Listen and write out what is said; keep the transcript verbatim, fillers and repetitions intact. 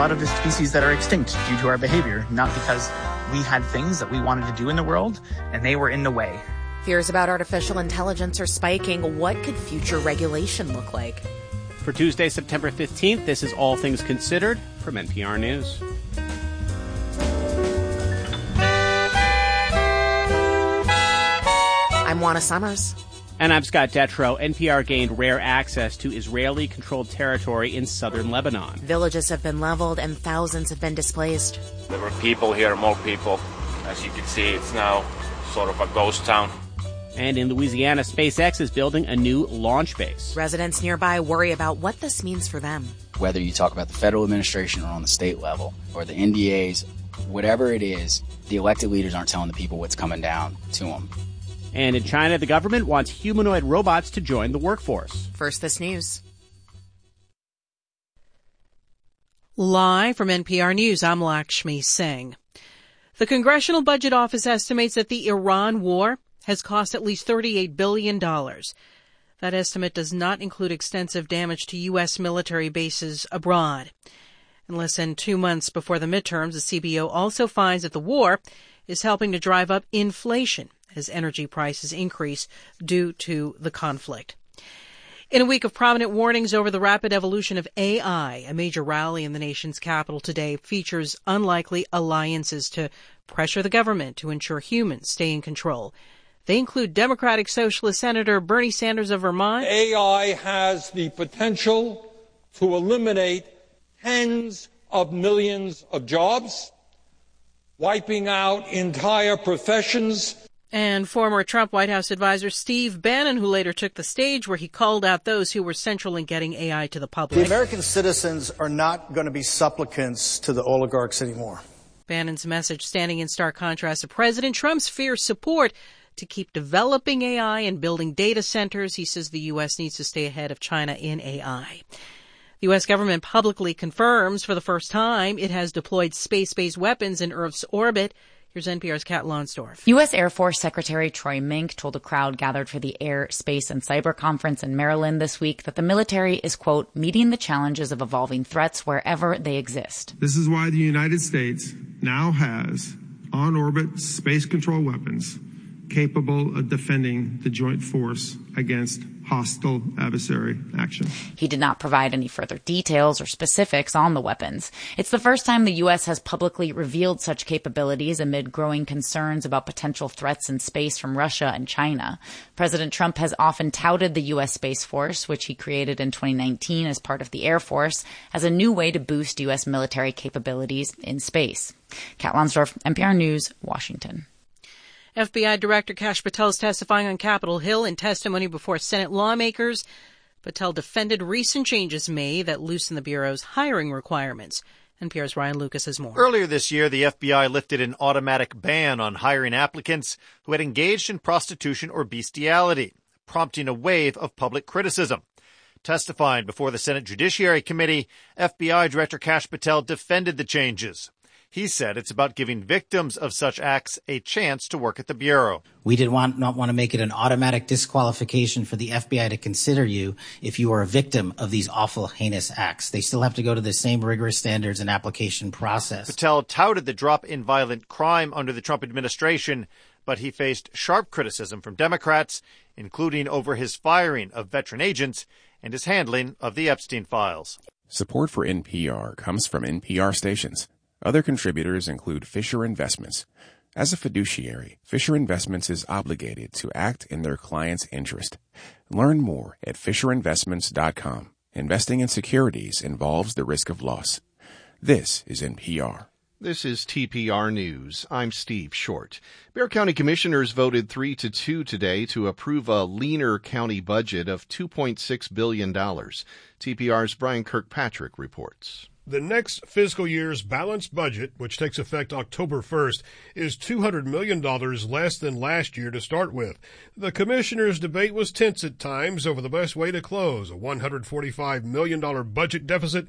lot of the species that are extinct due to our behavior, not because we had things that we wanted to do in the world and they were in the way. Fears about artificial intelligence are spiking. What could future regulation look like? For Tuesday, September fifteenth, this is All Things Considered from N P R News. I'm Juana Summers. And I'm Scott Detrow. N P R gained rare access to Israeli-controlled territory in southern Lebanon. Villages have been leveled and thousands have been displaced. There were people here, more people. As you can see, it's now sort of a ghost town. And in Louisiana, SpaceX is building a new launch base. Residents nearby worry about what this means for them. Whether you talk about the federal administration or on the state level or the N D As, whatever it is, the elected leaders aren't telling the people what's coming down to them. And in China, the government wants humanoid robots to join the workforce. First, this news. Live from N P R News, I'm Lakshmi Singh. The Congressional Budget Office estimates that the Iran war has cost at least thirty-eight billion dollars. That estimate does not include extensive damage to U S military bases abroad. And less than two months before the midterms, the C B O also finds that the war is helping to drive up inflation as energy prices increase due to the conflict. In a week of prominent warnings over the rapid evolution of A I, a major rally in the nation's capital today features unlikely alliances to pressure the government to ensure humans stay in control. They include Democratic Socialist Senator Bernie Sanders of Vermont. A I has the potential to eliminate tens of millions of jobs, wiping out entire professions. And former Trump White House advisor Steve Bannon, who later took the stage where he called out those who were central in getting A I to the public. The American citizens are not going to be supplicants to the oligarchs anymore. Bannon's message standing in stark contrast to President Trump's fierce support to keep developing A I and building data centers. He says the U S needs to stay ahead of China in A I. The U S government publicly confirms for the first time it has deployed space-based weapons in Earth's orbit. Here's N P R's Kat Lonsdorf. U S Air Force Secretary Troy Mink told a crowd gathered for the Air, Space, and Cyber Conference in Maryland this week that the military is, quote, meeting the challenges of evolving threats wherever they exist. This is why the United States now has on-orbit space control weapons capable of defending the joint force against hostile adversary action. He did not provide any further details or specifics on the weapons. It's the first time the U S has publicly revealed such capabilities amid growing concerns about potential threats in space from Russia and China. President Trump has often touted the U S Space Force, which he created in twenty nineteen as part of the Air Force, as a new way to boost U S military capabilities in space. Kat Lonsdorf, N P R News, Washington. F B I Director Kash Patel is testifying on Capitol Hill in testimony before Senate lawmakers. Patel defended recent changes made that loosen the Bureau's hiring requirements. N P R's Ryan Lucas has more. Earlier this year, the F B I lifted an automatic ban on hiring applicants who had engaged in prostitution or bestiality, prompting a wave of public criticism. Testifying before the Senate Judiciary Committee, F B I Director Kash Patel defended the changes. He said it's about giving victims of such acts a chance to work at the Bureau. We did want, not want to make it an automatic disqualification for the F B I to consider you if you are a victim of these awful, heinous acts. They still have to go to the same rigorous standards and application process. Patel touted the drop in violent crime under the Trump administration, but he faced sharp criticism from Democrats, including over his firing of veteran agents and his handling of the Epstein files. Support for N P R comes from N P R stations. Other contributors include Fisher Investments. As a fiduciary, Fisher Investments is obligated to act in their client's interest. Learn more at fisher investments dot com. Investing in securities involves the risk of loss. This is N P R. This is T P R News. I'm Steve Short. Bexar County Commissioners voted three to two today to approve a leaner county budget of two point six billion dollars. T P R's Brian Kirkpatrick reports. The next fiscal year's balanced budget, which takes effect October first, is two hundred million dollars less than last year to start with. The commissioners' debate was tense at times over the best way to close a one hundred forty-five million dollars budget deficit